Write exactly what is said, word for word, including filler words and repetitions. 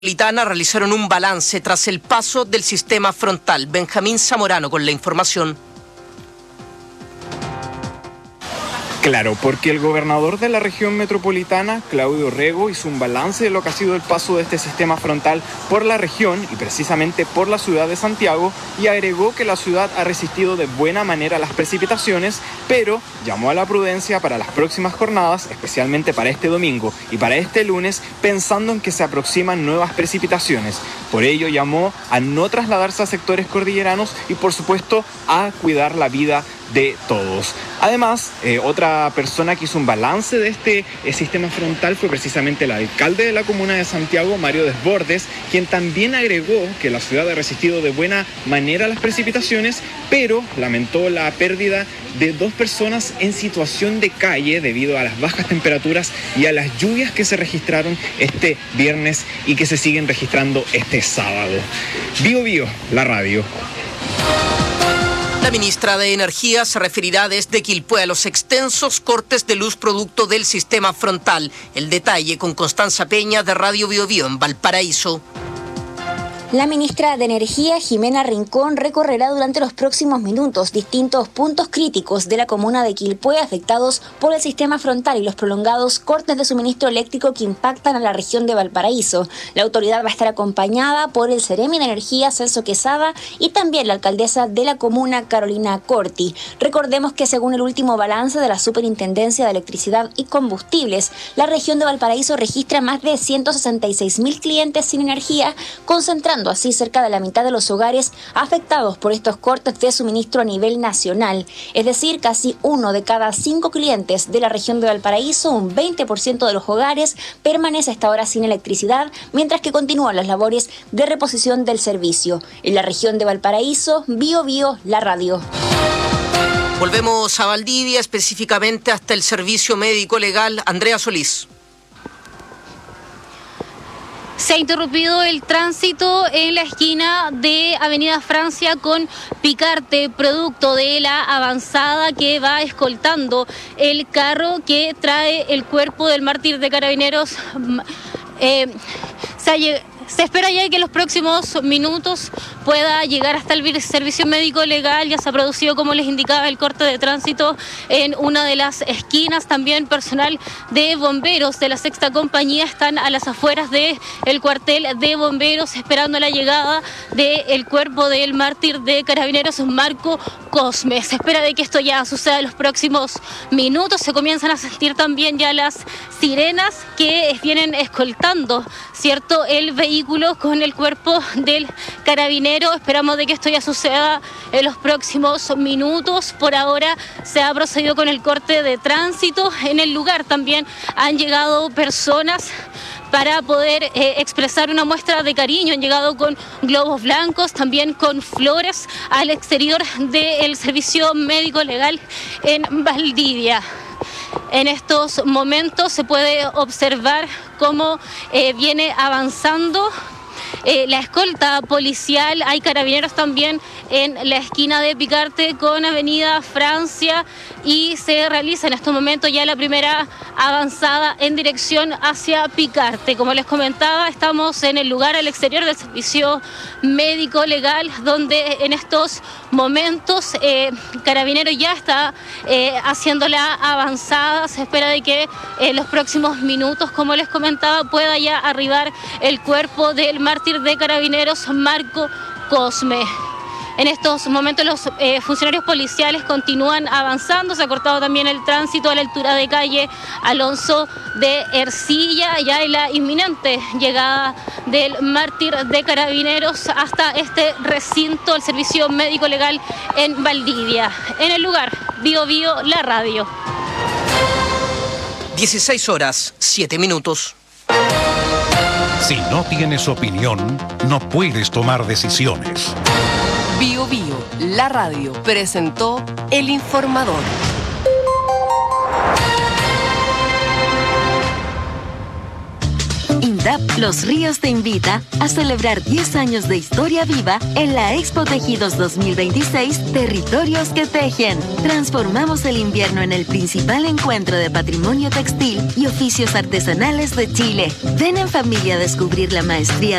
Metropolitana realizaron un balance tras el paso del sistema frontal. Benjamín Zamorano con la información. Claro, porque el gobernador de la región metropolitana, Claudio Rego, hizo un balance de lo que ha sido el paso de este sistema frontal por la región y precisamente por la ciudad de Santiago, y agregó que la ciudad ha resistido de buena manera las precipitaciones, pero llamó a la prudencia para las próximas jornadas, especialmente para este domingo y para este lunes, pensando en que se aproximan nuevas precipitaciones. Por ello llamó a no trasladarse a sectores cordilleranos y, por supuesto, a cuidar la vida de todos. Además, eh, otra persona que hizo un balance de este eh, sistema frontal fue precisamente el alcalde de la comuna de Santiago, Mario Desbordes, quien también agregó que la ciudad ha resistido de buena manera las precipitaciones, pero lamentó la pérdida de dos personas en situación de calle debido a las bajas temperaturas y a las lluvias que se registraron este viernes y que se siguen registrando este sábado. Bio Bio, la radio. La ministra de Energía se referirá desde Quilpué a los extensos cortes de luz producto del sistema frontal. El detalle con Constanza Peña de Radio Bio Bio en Valparaíso. La ministra de Energía, Jimena Rincón, recorrerá durante los próximos minutos distintos puntos críticos de la comuna de Quilpué afectados por el sistema frontal y los prolongados cortes de suministro eléctrico que impactan a la región de Valparaíso. La autoridad va a estar acompañada por el Seremi de Energía, Celso Quesada, y también la alcaldesa de la comuna, Carolina Corti. Recordemos que según el último balance de la Superintendencia de Electricidad y Combustibles, la región de Valparaíso registra más de ciento sesenta y seis mil clientes sin energía, concentrando así cerca de la mitad de los hogares afectados por estos cortes de suministro a nivel nacional. Es decir, casi uno de cada cinco clientes de la región de Valparaíso, un veinte por ciento de los hogares, permanece hasta ahora sin electricidad, mientras que continúan las labores de reposición del servicio. En la región de Valparaíso, Bio Bio, la radio. Volvemos a Valdivia, específicamente hasta el servicio médico legal. Andrea Solís. Se ha interrumpido el tránsito en la esquina de Avenida Francia con Picarte, producto de la avanzada que va escoltando el carro que trae el cuerpo del mártir de Carabineros. Eh, se, ha, se espera ya que en los próximos minutos pueda llegar hasta el servicio médico legal. Ya se ha producido, como les indicaba, el corte de tránsito en una de las esquinas. También personal de bomberos de la sexta compañía están a las afueras del cuartel de bomberos esperando la llegada del cuerpo del mártir de Carabineros, Marco Cosme. Se espera de que esto ya suceda en los próximos minutos. Se comienzan a sentir también ya las sirenas que vienen escoltando, ¿cierto?, el vehículo con el cuerpo del carabinero. Esperamos de que esto ya suceda en los próximos minutos. Por ahora se ha procedido con el corte de tránsito. En el lugar también han llegado personas para poder eh, expresar una muestra de cariño. Han llegado con globos blancos, también con flores al exterior del servicio médico legal en Valdivia. En estos momentos se puede observar cómo eh, viene avanzando Eh, la escolta policial. Hay carabineros también en la esquina de Picarte con Avenida Francia y se realiza en estos momentos ya la primera avanzada en dirección hacia Picarte. Como les comentaba, estamos en el lugar al exterior del servicio médico legal, donde en estos momentos eh, Carabineros ya está eh, haciendo la avanzada. Se espera de que en los próximos minutos, como les comentaba, pueda ya arribar el cuerpo del mártir de Carabineros, Marco Cosme. En estos momentos los eh, funcionarios policiales continúan avanzando. Se ha cortado también el tránsito a la altura de calle Alonso de Ercilla. Ya hay la inminente llegada del mártir de Carabineros hasta este recinto, el servicio médico legal en Valdivia. En el lugar, Bio Bio, la radio. dieciséis horas, siete minutos. Si no tienes opinión, no puedes tomar decisiones. Bio Bio, la radio, presentó El Informador. Indap Los Ríos te invita a celebrar diez años de historia viva en la Expo Tejidos dos mil veintiséis, Territorios que Tejen. Transformamos el invierno en el principal encuentro de patrimonio textil y oficios artesanales de Chile. Ven en familia a descubrir la maestría